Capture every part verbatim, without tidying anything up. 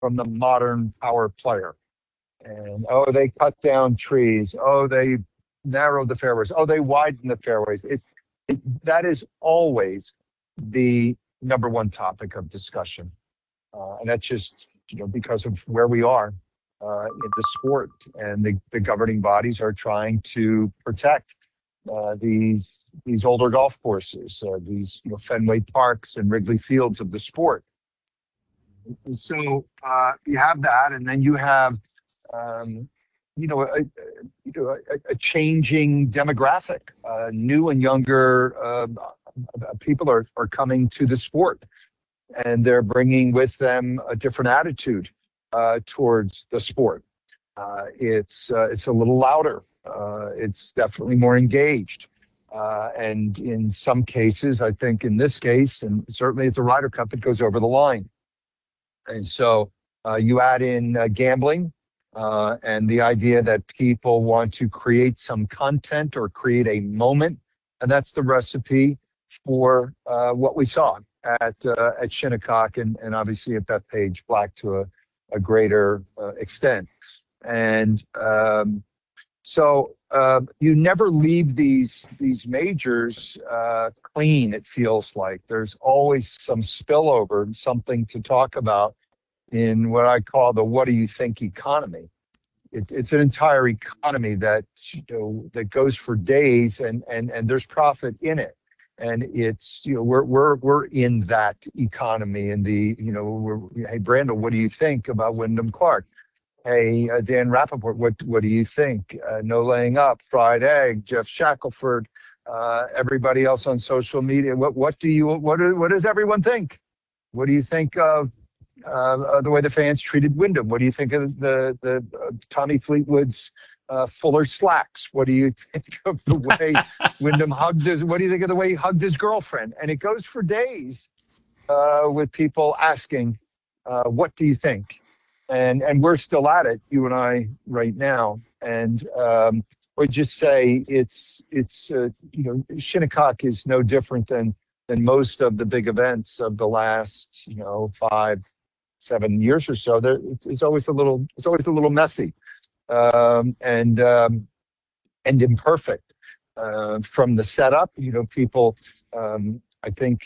from the modern power player. And oh, they cut down trees. Oh, they narrowed the fairways. Oh, they widened the fairways. It, it that is always the number one topic of discussion, uh, and that's just you know because of where we are uh, in the sport, and the, the governing bodies are trying to protect uh, these these older golf courses, uh, these you know Fenway Parks and Wrigley Fields of the sport. So uh, you have that, and then you have um, you know a, you know a, a changing demographic. Uh, new and younger uh, people are are coming to the sport, and they're bringing with them a different attitude uh, towards the sport. Uh, it's uh, it's a little louder. Uh, it's definitely more engaged. Uh, and in some cases, I think in this case, and certainly at the Ryder Cup, it goes over the line. And so uh, you add in uh, gambling uh, and the idea that people want to create some content or create a moment. And that's the recipe for uh, what we saw at uh, at Shinnecock and, and obviously at Bethpage Black to a, a greater uh, extent. And um, so uh, you never leave these these majors uh, clean, it feels like. There's always some spillover and something to talk about in what I call the what do you think economy. It, it's an entire economy that you know that goes for days, and and and there's profit in it. And it's you know we're we're we're in that economy. And the you know we're, hey Brandel, what do you think about Wyndham Clark? Hey uh, Dan Rappaport, what what do you think? Uh, no laying up, fried egg, Jeff Shackelford, uh, everybody else on social media. What what do you what do, what does everyone think? What do you think of uh, the way the fans treated Wyndham? What do you think of the the uh, Tommy Fleetwood's uh, Fuller slacks? What do you think of the way Wyndham hugged his? What do you think of the way he hugged his girlfriend? And it goes for days uh, with people asking, uh, "What do you think?" And and we're still at it, you and I, right now. And um, I would just say it's it's uh, you know Shinnecock is no different than than most of the big events of the last you know five seven years or so. There, it's, it's always a little it's always a little messy um, and um, and imperfect uh, from the setup. You know, people um, I think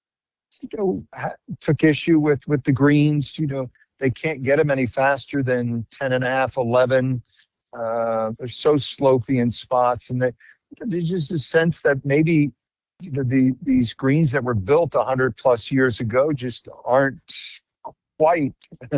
you know ha- took issue with with the greens. You know. They can't get them any faster than ten and a half, eleven. Uh, they're so slopey in spots. And they, there's just a sense that maybe you know, the, these greens that were built one hundred plus years ago just aren't quite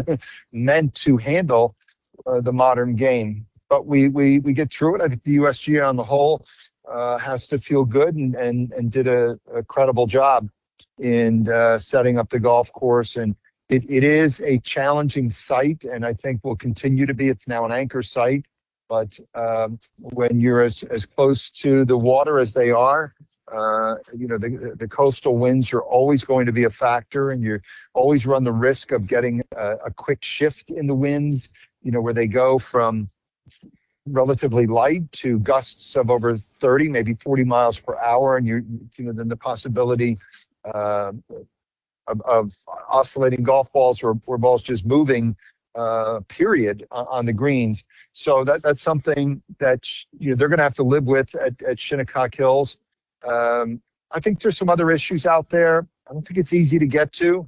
meant to handle uh, the modern game. But we, we, we get through it. I think the U S G A on the whole uh, has to feel good and, and, and did a, a credible job in uh, setting up the golf course. And It, it is a challenging site, and I think will continue to be. It's now an anchor site, but um, when you're as, as close to the water as they are, uh, you know, the, the coastal winds are always going to be a factor, and you always run the risk of getting a, a quick shift in the winds, you know, where they go from relatively light to gusts of over thirty, maybe forty miles per hour, and you you know, then the possibility uh, Of, of oscillating golf balls or, or balls just moving, uh, period, on, on the greens. So that that's something that you know they're going to have to live with at, at Shinnecock Hills. Um, I think there's some other issues out there. I don't think it's easy to get to.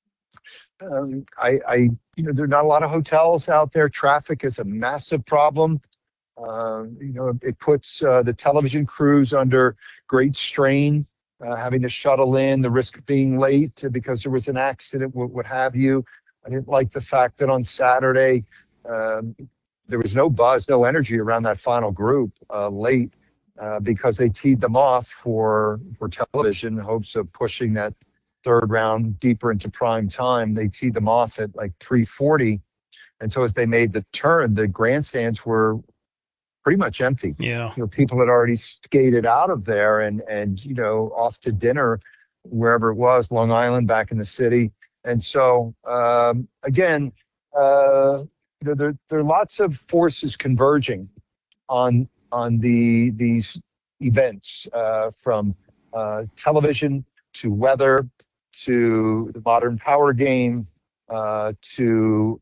Um, I, I, you know, there are not a lot of hotels out there. Traffic is a massive problem. Uh, you know, it puts uh, the television crews under great strain. Uh, having to shuttle in, the risk of being late because there was an accident, what, what have you. I didn't like the fact that on Saturday um, there was no buzz, no energy around that final group uh, late uh, because they teed them off for for television in hopes of pushing that third round deeper into prime time. They teed them off at like three forty, and so as they made the turn, the grandstands were pretty much empty. Yeah. You know, people had already skated out of there and, and, you know, off to dinner, wherever it was, Long Island, back in the city. And so, um, again, uh, you know, there, there are lots of forces converging on, on the, these events, uh, from, uh, television to weather to the modern power game uh, to